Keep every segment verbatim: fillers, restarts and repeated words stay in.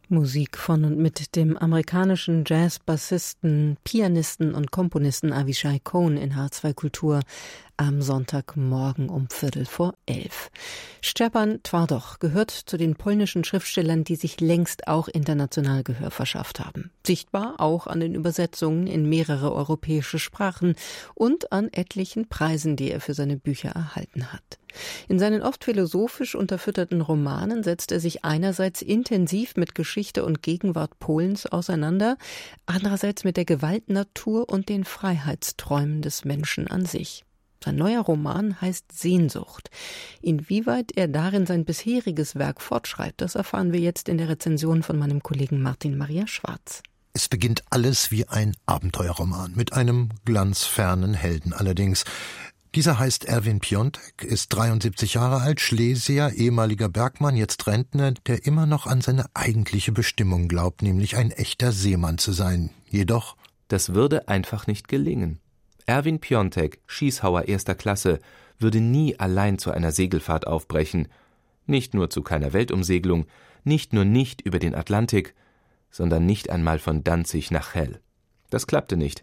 Musik von und mit dem amerikanischen Jazz-Bassisten, Pianisten und Komponisten Avishai Cohen in H zwei Kultur am Sonntagmorgen um Viertel vor elf. Szczepan Twardoch gehört zu den polnischen Schriftstellern, die sich längst auch international Gehör verschafft haben. Sichtbar auch an den Übersetzungen in mehrere europäische Sprachen und an etlichen Preisen, die er für seine Bücher erhalten hat. In seinen oft philosophisch unterfütterten Romanen setzt er sich einerseits intensiv mit Geschichte und Gegenwart Polens auseinander, andererseits mit der Gewaltnatur und den Freiheitsträumen des Menschen an sich. Sein neuer Roman heißt Sehnsucht. Inwieweit er darin sein bisheriges Werk fortschreibt, das erfahren wir jetzt in der Rezension von meinem Kollegen Martin Maria Schwarz. Es beginnt alles wie ein Abenteuerroman, mit einem glanzfernen Helden allerdings. Dieser heißt Erwin Piontek, ist dreiundsiebzig Jahre alt, Schlesier, ehemaliger Bergmann, jetzt Rentner, der immer noch an seine eigentliche Bestimmung glaubt, nämlich ein echter Seemann zu sein. Jedoch... Das würde einfach nicht gelingen. Erwin Piontek, Schießhauer erster Klasse, würde nie allein zu einer Segelfahrt aufbrechen. Nicht nur zu keiner Weltumsegelung, nicht nur nicht über den Atlantik, sondern nicht einmal von Danzig nach Chell. Das klappte nicht.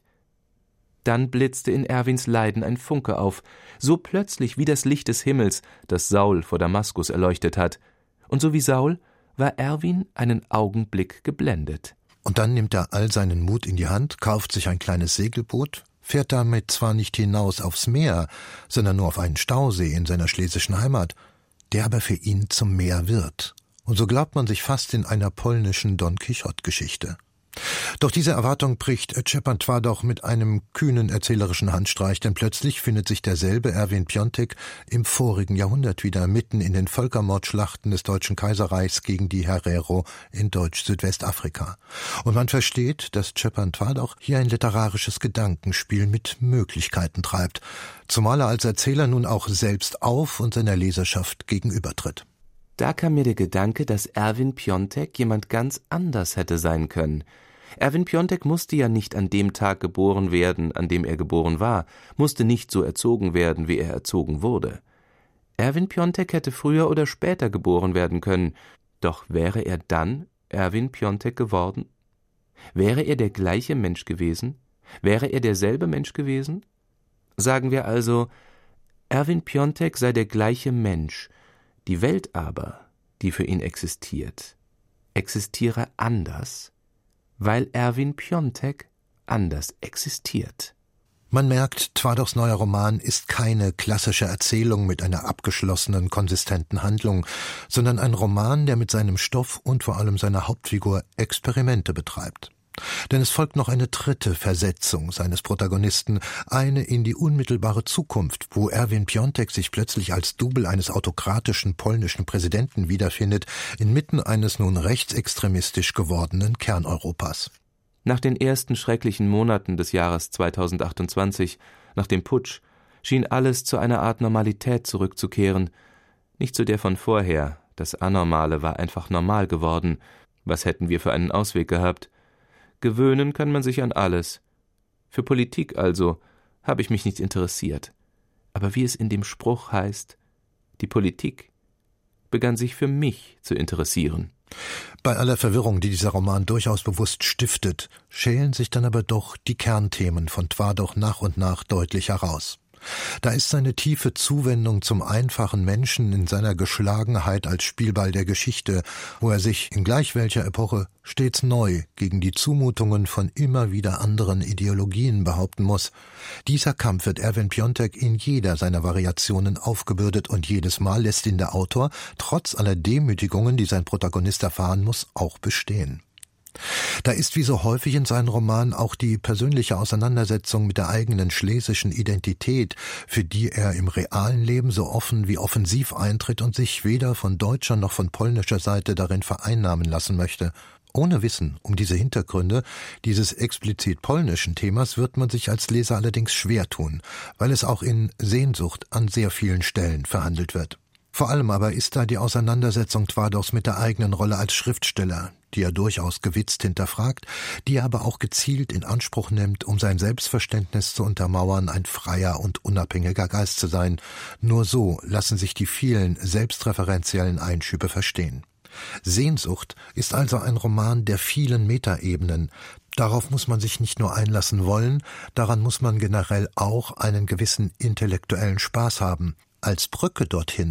Dann blitzte in Erwins Leiden ein Funke auf, so plötzlich wie das Licht des Himmels, das Saul vor Damaskus erleuchtet hat. Und so wie Saul war Erwin einen Augenblick geblendet. Und dann nimmt er all seinen Mut in die Hand, kauft sich ein kleines Segelboot, fährt damit zwar nicht hinaus aufs Meer, sondern nur auf einen Stausee in seiner schlesischen Heimat, der aber für ihn zum Meer wird. Und so glaubt man sich fast in einer polnischen Don Quixote-Geschichte. Doch diese Erwartung bricht Szczepan Twardoch mit einem kühnen erzählerischen Handstreich, denn plötzlich findet sich derselbe Erwin Piontek im vorigen Jahrhundert wieder, mitten in den Völkermordschlachten des Deutschen Kaiserreichs gegen die Herero in Deutsch-Südwestafrika. Und man versteht, dass Szczepan Twardoch hier ein literarisches Gedankenspiel mit Möglichkeiten treibt, zumal er als Erzähler nun auch selbst auf und seiner Leserschaft gegenübertritt. Da kam mir der Gedanke, dass Erwin Piontek jemand ganz anders hätte sein können. Erwin Piontek musste ja nicht an dem Tag geboren werden, an dem er geboren war, musste nicht so erzogen werden, wie er erzogen wurde. Erwin Piontek hätte früher oder später geboren werden können, doch wäre er dann Erwin Piontek geworden? Wäre er der gleiche Mensch gewesen? Wäre er derselbe Mensch gewesen? Sagen wir also, Erwin Piontek sei der gleiche Mensch, die Welt aber, die für ihn existiert, existiere anders, weil Erwin Piontek anders existiert. Man merkt, Twardochs neuer Roman ist keine klassische Erzählung mit einer abgeschlossenen, konsistenten Handlung, sondern ein Roman, der mit seinem Stoff und vor allem seiner Hauptfigur Experimente betreibt. Denn es folgt noch eine dritte Versetzung seines Protagonisten, eine in die unmittelbare Zukunft, wo Erwin Piontek sich plötzlich als Double eines autokratischen polnischen Präsidenten wiederfindet, inmitten eines nun rechtsextremistisch gewordenen Kerneuropas. Nach den ersten schrecklichen Monaten des Jahres zweitausendachtundzwanzig, nach dem Putsch, schien alles zu einer Art Normalität zurückzukehren. Nicht zu der von vorher, das Anormale war einfach normal geworden. Was hätten wir für einen Ausweg gehabt? Gewöhnen kann man sich an alles. Für Politik also habe ich mich nicht interessiert. Aber wie es in dem Spruch heißt, die Politik begann sich für mich zu interessieren. Bei aller Verwirrung, die dieser Roman durchaus bewusst stiftet, schälen sich dann aber doch die Kernthemen von Twardoch nach und nach deutlich heraus. Da ist seine tiefe Zuwendung zum einfachen Menschen in seiner Geschlagenheit als Spielball der Geschichte, wo er sich in gleich welcher Epoche stets neu gegen die Zumutungen von immer wieder anderen Ideologien behaupten muss. Dieser Kampf wird Erwin Piontek in jeder seiner Variationen aufgebürdet und jedes Mal lässt ihn der Autor, trotz aller Demütigungen, die sein Protagonist erfahren muss, auch bestehen. Da ist wie so häufig in seinen Romanen auch die persönliche Auseinandersetzung mit der eigenen schlesischen Identität, für die er im realen Leben so offen wie offensiv eintritt und sich weder von deutscher noch von polnischer Seite darin vereinnahmen lassen möchte. Ohne Wissen um diese Hintergründe dieses explizit polnischen Themas wird man sich als Leser allerdings schwer tun, weil es auch in Sehnsucht an sehr vielen Stellen verhandelt wird. Vor allem aber ist da die Auseinandersetzung Twardochs mit der eigenen Rolle als Schriftsteller, die er durchaus gewitzt hinterfragt, die er aber auch gezielt in Anspruch nimmt, um sein Selbstverständnis zu untermauern, ein freier und unabhängiger Geist zu sein. Nur so lassen sich die vielen selbstreferenziellen Einschübe verstehen. Sehnsucht ist also ein Roman der vielen Metaebenen. Darauf muss man sich nicht nur einlassen wollen, daran muss man generell auch einen gewissen intellektuellen Spaß haben. Als Brücke dorthin